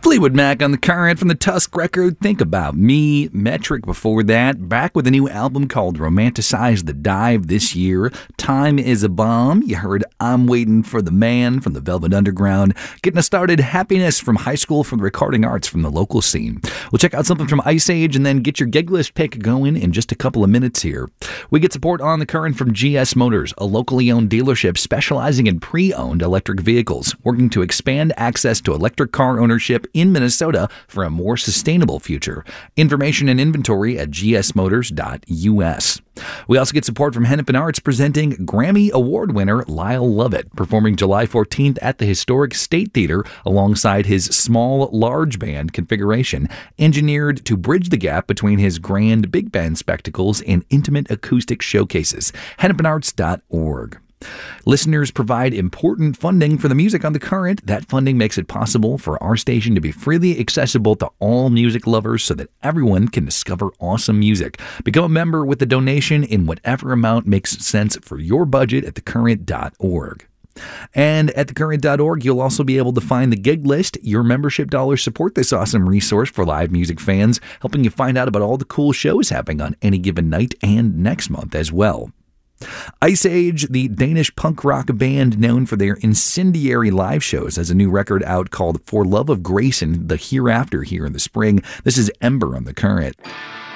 Fleetwood Mac on the current from the Tusk record, Think About Me. Metric before that, back with a new album called Romanticize the Dive this year. Time is a Bomb. You heard I'm Waiting for the Man from the Velvet Underground. Getting us started, Happiness from High School for the Recording Arts from the local scene. We'll check out something from Ice Age and then get your gig list pick going in just a couple of minutes here. We get support on the current from GS Motors, a locally owned dealership specializing in pre-owned electric vehicles, working to expand access to electric car ownership in Minnesota for a more sustainable future. Information and inventory at gsmotors.us. We also get support from Hennepin Arts presenting Grammy Award winner Lyle Lovett, performing July 14th at the Historic State Theater alongside his small, large band configuration, engineered to bridge the gap between his grand big band spectacles and intimate acoustic showcases. hennepinarts.org. Listeners provide important funding for the music on the current. That funding makes it possible for our station to be freely accessible to all music lovers so that everyone can discover awesome music. Become a member with a donation in whatever amount makes sense for your budget at thecurrent.org. And at thecurrent.org, you'll also be able to find the gig list. Your membership dollars support this awesome resource for live music fans, helping you find out about all the cool shows happening on any given night and next month as well. Ice Age, the Danish punk rock band known for their incendiary live shows, has a new record out called For Love of Grace and the Hereafter here in the spring. This is Ember on the current.